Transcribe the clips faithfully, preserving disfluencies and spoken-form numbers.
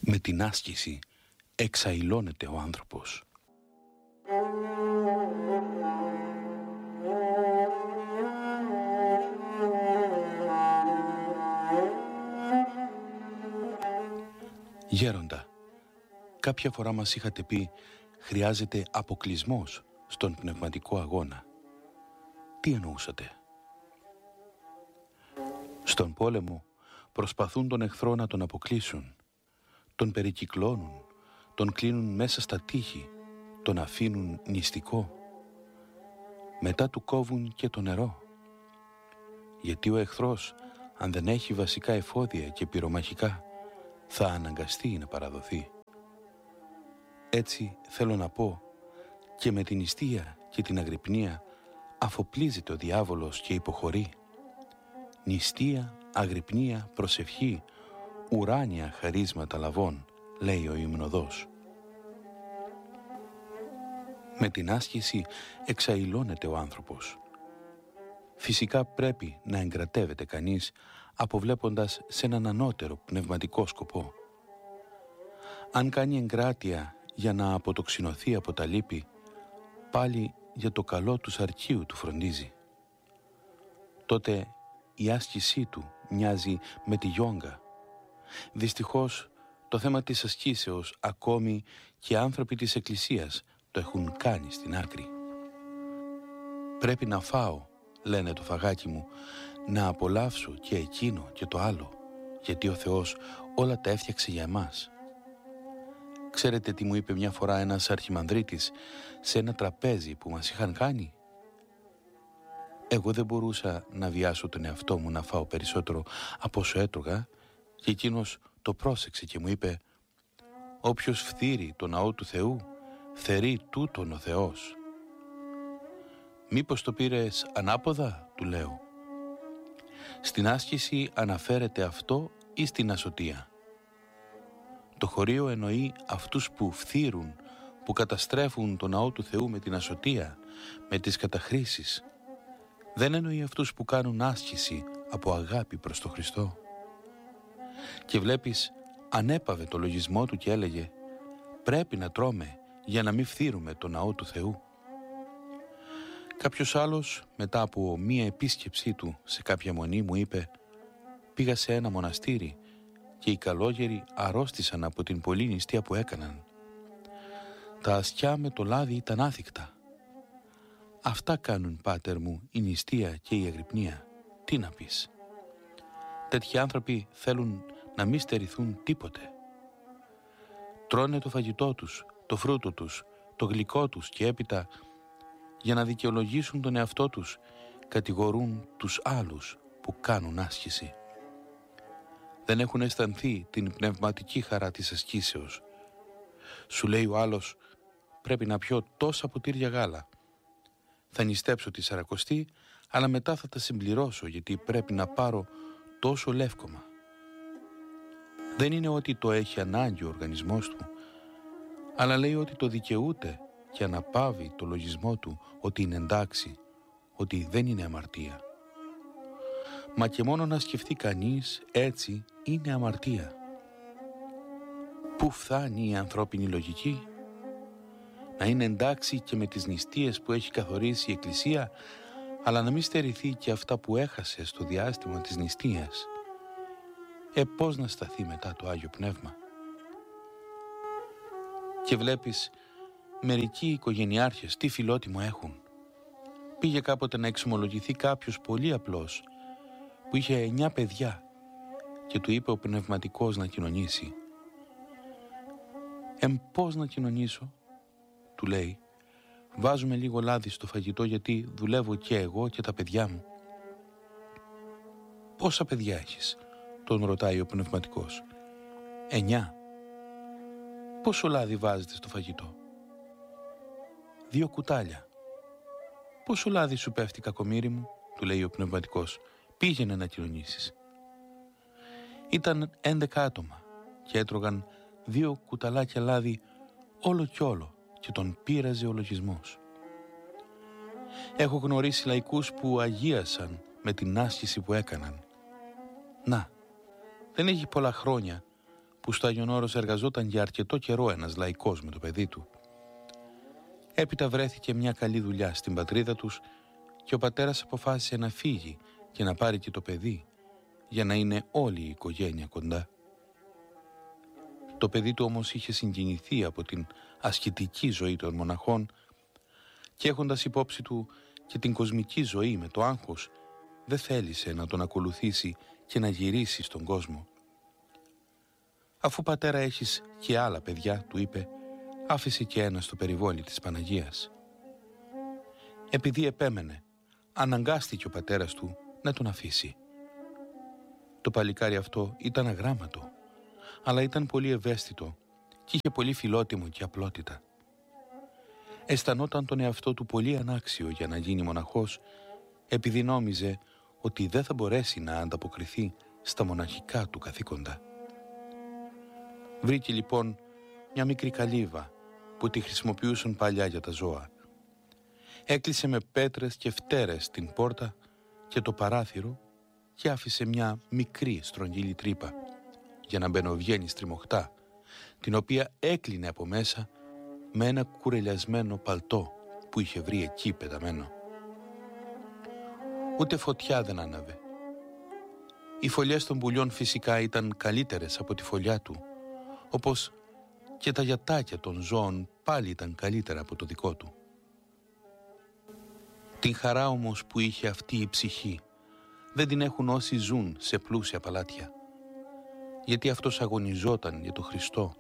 Με την άσκηση εξαϊλώνεται ο άνθρωπος. Γέροντα, κάποια φορά μας είχατε πει χρειάζεται αποκλεισμός στον πνευματικό αγώνα. Τι εννοούσατε? Στον πόλεμο προσπαθούν τον εχθρό να τον αποκλείσουν. Τον περικυκλώνουν, τον κλείνουν μέσα στα τείχη, τον αφήνουν νηστικό. Μετά του κόβουν και το νερό. Γιατί ο εχθρός, αν δεν έχει βασικά εφόδια και πυρομαχικά, θα αναγκαστεί να παραδοθεί. Έτσι θέλω να πω, και με την νηστεία και την αγρυπνία αφοπλίζεται ο διάβολος και υποχωρεί. Νηστεία, αγρυπνία, προσευχή, ουράνια χαρίσματα λαβών, λέει ο υμνοδός. Με την άσκηση εξαϊλώνεται ο άνθρωπος. Φυσικά πρέπει να εγκρατεύεται κανείς αποβλέποντας σε έναν ανώτερο πνευματικό σκοπό. Αν κάνει εγκράτεια για να αποτοξινωθεί από τα λύπη, πάλι για το καλό του σαρκίου του φροντίζει. Τότε η άσκησή του μοιάζει με τη γιόγκα. Δυστυχώς το θέμα της ασκήσεως ακόμη και άνθρωποι της Εκκλησίας το έχουν κάνει στην άκρη. Πρέπει να φάω, λένε το φαγάκι μου, να απολαύσω και εκείνο και το άλλο, γιατί ο Θεός όλα τα έφτιαξε για εμάς. Ξέρετε τι μου είπε μια φορά ένας αρχιμανδρίτης σε ένα τραπέζι που μας είχαν κάνει? Εγώ δεν μπορούσα να βιάσω τον εαυτό μου να φάω περισσότερο από όσο έτρωγα και εκείνος το πρόσεξε και μου είπε «Όποιος φθείρει το ναό του Θεού, φθερεί τούτον ο Θεός». «Μήπως το πήρες ανάποδα?» του λέω. Στην άσκηση αναφέρεται αυτό ή στην ασωτεία? Το χωρίο εννοεί αυτούς που φθείρουν, που καταστρέφουν το ναό του Θεού με την ασωτεία, με τις καταχρήσεις. Δεν εννοεί αυτούς που κάνουν άσκηση από αγάπη προς τον Χριστό. Και βλέπεις, ανέπαβε το λογισμό του και έλεγε «Πρέπει να τρώμε για να μην φθείρουμε το ναό του Θεού». Κάποιος άλλος, μετά από μία επίσκεψή του σε κάποια μονή, μου είπε «Πήγα σε ένα μοναστήρι και οι καλόγεροι αρρώστησαν από την πολλή νηστεία που έκαναν. Τα ασκιά με το λάδι ήταν άθικτα. Αυτά κάνουν, πάτερ μου, η νηστεία και η αγρυπνία. Τι να πεις? Τέτοιοι άνθρωποι θέλουν να μην στερηθούν τίποτε. Τρώνε το φαγητό τους, το φρούτο τους, το γλυκό τους και έπειτα, για να δικαιολογήσουν τον εαυτό τους, κατηγορούν τους άλλους που κάνουν άσκηση. Δεν έχουν αισθανθεί την πνευματική χαρά της ασκήσεως. Σου λέει ο άλλος, πρέπει να πιω τόσα ποτήρια γάλα. Θα νηστέψω τη σαρακοστή, αλλά μετά θα τα συμπληρώσω γιατί πρέπει να πάρω τόσο λεύκομα. Δεν είναι ότι το έχει ανάγκη ο οργανισμός του, αλλά λέει ότι το δικαιούται και αναπαύει το λογισμό του ότι είναι εντάξει, ότι δεν είναι αμαρτία. Μα και μόνο να σκεφτεί κανείς έτσι είναι αμαρτία. Πού φτάνει η ανθρώπινη λογική? Να είναι εντάξει και με τις νηστείες που έχει καθορίσει η Εκκλησία, αλλά να μην στερηθεί και αυτά που έχασε στο διάστημα της νηστείας. Ε, πώς να σταθεί μετά το Άγιο Πνεύμα? Και βλέπεις, μερικοί οικογενειάρχες τι φιλότιμο έχουν. Πήγε κάποτε να εξομολογηθεί κάποιος πολύ απλός, που είχε εννιά παιδιά και του είπε ο πνευματικός να κοινωνήσει. «Εμ, πώς να κοινωνήσω?» του λέει. «Βάζουμε λίγο λάδι στο φαγητό γιατί δουλεύω και εγώ και τα παιδιά μου». «Πόσα παιδιά έχεις?» τον ρωτάει ο πνευματικός. «Εννιά». «Πόσο λάδι βάζετε στο φαγητό?» «Δύο κουτάλια». «Πόσο λάδι σου πέφτει, κακομοίρη μου?» του λέει ο πνευματικός. «Πήγαινε να κοινωνήσεις». Ήταν έντεκα άτομα και έτρωγαν δύο κουταλάκια λάδι όλο κι όλο και τον πείραζε ο λογισμός. Έχω γνωρίσει λαϊκούς που αγίασαν με την άσκηση που έκαναν. Να, δεν έχει πολλά χρόνια που στο Άγιον Όρος εργαζόταν για αρκετό καιρό ένας λαϊκός με το παιδί του. Έπειτα βρέθηκε μια καλή δουλειά στην πατρίδα τους και ο πατέρας αποφάσισε να φύγει και να πάρει και το παιδί, για να είναι όλη η οικογένεια κοντά. Το παιδί του όμως είχε συγκινηθεί από την ασκητική ζωή των μοναχών και έχοντας υπόψη του και την κοσμική ζωή με το άγχος, δεν θέλησε να τον ακολουθήσει και να γυρίσει στον κόσμο. «Αφού πατέρα έχεις και άλλα παιδιά», του είπε, άφησε και ένα στο περιβόλι της Παναγίας. Επειδή επέμενε, αναγκάστηκε ο πατέρας του να τον αφήσει. Το παλικάρι αυτό ήταν αγράμματο, αλλά ήταν πολύ ευαίσθητο και είχε πολύ φιλότιμο και απλότητα. Αισθανόταν τον εαυτό του πολύ ανάξιο για να γίνει μοναχός, επειδή νόμιζε ότι δεν θα μπορέσει να ανταποκριθεί στα μοναχικά του καθήκοντα. Βρήκε λοιπόν μια μικρή καλύβα που τη χρησιμοποιούσαν παλιά για τα ζώα. Έκλεισε με πέτρες και φτέρες την πόρτα και το παράθυρο και άφησε μια μικρή στρογγύλη τρύπα για να μπαινοβγαίνει στριμωχτά, την οποία έκλεινε από μέσα με ένα κουρελιασμένο παλτό που είχε βρει εκεί πεταμένο. Ούτε φωτιά δεν άναβε. Οι φωλιές των πουλιών φυσικά ήταν καλύτερες από τη φωλιά του, όπως και τα γιατάκια των ζώων πάλι ήταν καλύτερα από το δικό του. Την χαρά όμως που είχε αυτή η ψυχή δεν την έχουν όσοι ζουν σε πλούσια παλάτια, γιατί αυτός αγωνιζόταν για τον Χριστό.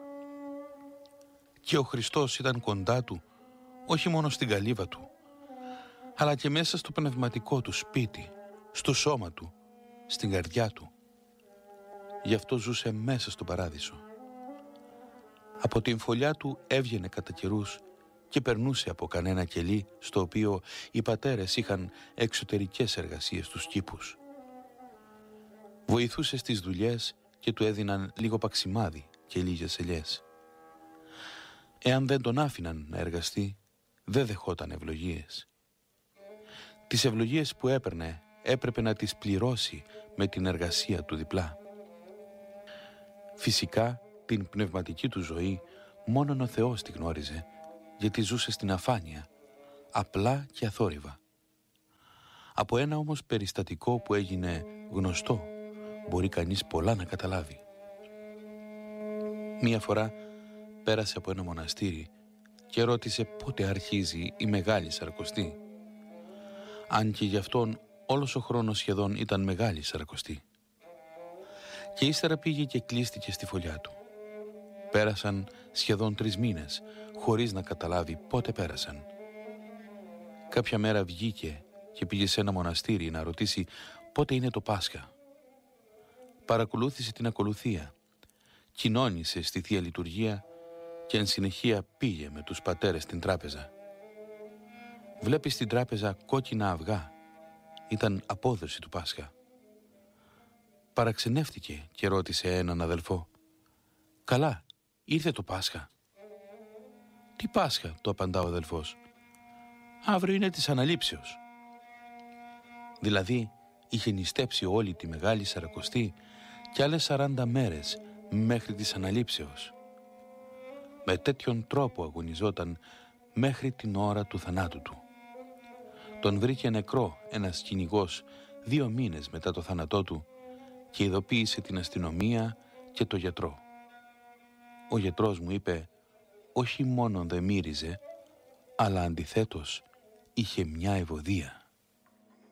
Και ο Χριστός ήταν κοντά του, όχι μόνο στην καλύβα του, αλλά και μέσα στο πνευματικό του σπίτι, στο σώμα του, στην καρδιά του. Γι' αυτό ζούσε μέσα στον παράδεισο. Από την φωλιά του έβγαινε κατά καιρούς και περνούσε από κανένα κελί στο οποίο οι πατέρες είχαν εξωτερικές εργασίες στους κήπους. Βοηθούσε στις δουλειές και του έδιναν λίγο παξιμάδι και λίγες ελιές. Εάν δεν τον άφηναν να εργαστεί, δεν δεχόταν ευλογίες. Τις ευλογίες που έπαιρνε έπρεπε να τις πληρώσει με την εργασία του διπλά. Φυσικά την πνευματική του ζωή μόνον ο Θεός τη γνώριζε, γιατί ζούσε στην αφάνεια, απλά και αθόρυβα. Από ένα όμως περιστατικό που έγινε γνωστό μπορεί κανείς πολλά να καταλάβει. Μία φορά πέρασε από ένα μοναστήρι και ρώτησε πότε αρχίζει η Μεγάλη Σαρακοστή, αν και γι' αυτόν όλος ο χρόνος σχεδόν ήταν Μεγάλη Σαρακοστή. Και ύστερα πήγε και κλείστηκε στη φωλιά του. Πέρασαν σχεδόν τρεις μήνες χωρίς να καταλάβει πότε πέρασαν. Κάποια μέρα βγήκε και πήγε σε ένα μοναστήρι να ρωτήσει πότε είναι το Πάσχα. Παρακολούθησε την ακολουθία, κοινώνησε στη Θεία Λειτουργία και εν συνεχεία πήγε με τους πατέρες στην τράπεζα. Βλέπει στην τράπεζα κόκκινα αυγά. Ήταν απόδοση του Πάσχα. Παραξενεύτηκε και ρώτησε έναν αδελφό, «Καλά, ήρθε το Πάσχα?» «Τι Πάσχα?» του απαντά ο αδελφός. «Αύριο είναι της Αναλήψεως». Δηλαδή είχε νηστέψει όλη τη Μεγάλη Σαρακοστή και άλλες σαράντα μέρες μέχρι της Αναλήψεως. Με τέτοιον τρόπο αγωνιζόταν μέχρι την ώρα του θανάτου του. Τον βρήκε νεκρό ένας κυνηγός δύο μήνες μετά το θάνατό του και ειδοποίησε την αστυνομία και το γιατρό. Ο γιατρός μου είπε, όχι μόνο δεν μύριζε, αλλά αντιθέτως είχε μια ευωδία.